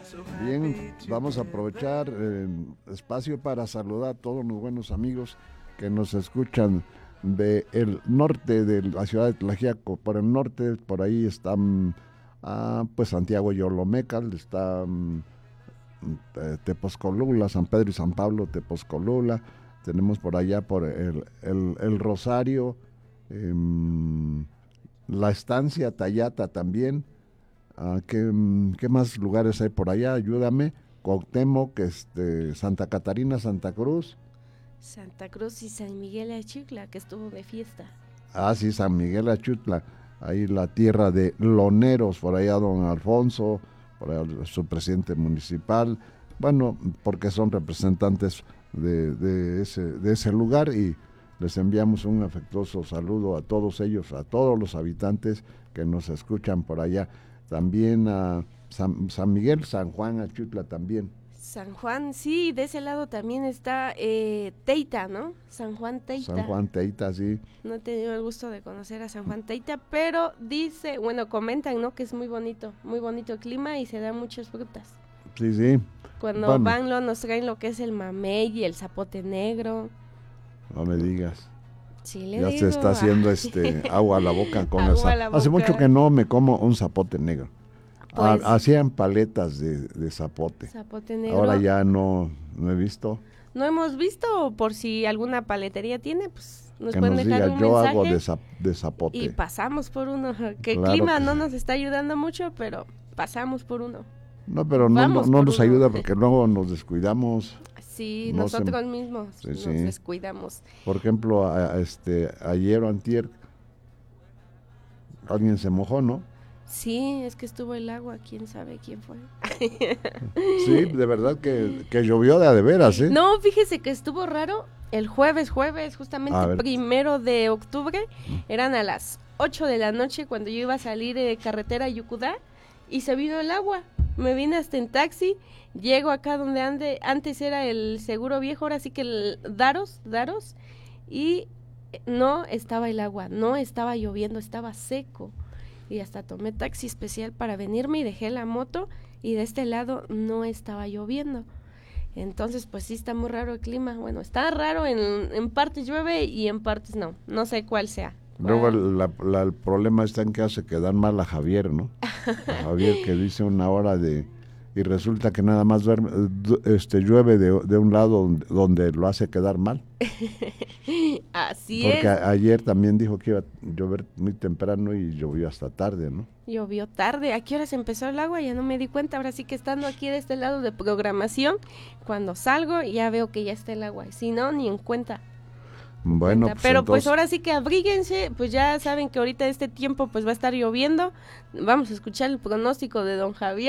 Bien, vamos a aprovechar espacio para saludar a todos los buenos amigos que nos escuchan del norte de la ciudad de Tlaxiaco. Por el norte, por ahí están pues Santiago Yolomecal, está Tepozcolula, San Pedro y San Pablo, Tepozcolula. Tenemos por allá por el Rosario, la estancia Tayata también. ¿Qué más lugares hay por allá? Ayúdame. Cuauhtémoc, Santa Catarina, Santa Cruz. Santa Cruz y San Miguel Achutla, que estuvo de fiesta. Sí, San Miguel Achutla. Ahí la tierra de loneros, por allá don Alfonso, por allá su presidente municipal. Bueno, porque son representantes de ese lugar, y les enviamos un afectuoso saludo a todos ellos, a todos los habitantes que nos escuchan por allá. También a San Miguel, San Juan, Achutla también. San Juan, sí, de ese lado también está Teita, ¿no? San Juan Teita. San Juan Teita, sí. No he tenido el gusto de conocer a San Juan Teita, pero comentan, ¿no? Que es muy bonito el clima y se dan muchas frutas. Sí, sí. Cuando van, nos traen lo que es el mamey y el zapote negro. No me digas. Sí, ya se está haciendo agua a la boca con el zapote. Hace mucho que no me como un zapote negro. Pues, hacían paletas de zapote. Zapote negro. Ahora ya no he visto. No hemos visto, por si alguna paletería tiene, pues nos que pueden nos dejar diga, un yo mensaje. Hago de zapote. Y pasamos por uno. Que el claro clima que no sí. nos está ayudando mucho, pero pasamos por uno. No, pero no nos ayuda porque luego nos descuidamos. Sí, nosotros mismos nos descuidamos. Por ejemplo, ayer o antier, alguien se mojó, ¿no? Sí, es que estuvo el agua, quién sabe quién fue. Sí, de verdad que llovió de veras, ¿eh? No, fíjese que estuvo raro. El jueves, justamente 1 de octubre, eran a las 8 de la noche cuando yo iba a salir de carretera a Yucudá y se vino el agua. Me vine hasta en taxi, llego acá donde antes era el Seguro Viejo, ahora sí que el Daros, y no estaba el agua, no estaba lloviendo, estaba seco. Y hasta tomé taxi especial para venirme y dejé la moto, y de este lado no estaba lloviendo. Entonces, pues sí está muy raro el clima. Bueno, está raro, en partes llueve y en partes no sé cuál sea. Luego el problema está en que hace quedar mal a Javier, ¿no? A Javier, que dice una hora y resulta que nada más llueve de un lado donde lo hace quedar mal. Así porque ayer también dijo que iba a llover muy temprano y llovió hasta tarde, ¿no? Llovió tarde. ¿A qué horas empezó el agua? Ya no me di cuenta. Ahora sí que estando aquí de este lado de programación, cuando salgo ya veo que ya está el agua. Si no, ni en cuenta. Bueno, pero entonces, pues ahora sí que abríguense, pues ya saben que ahorita este tiempo pues va a estar lloviendo. Vamos a escuchar el pronóstico de don Javier.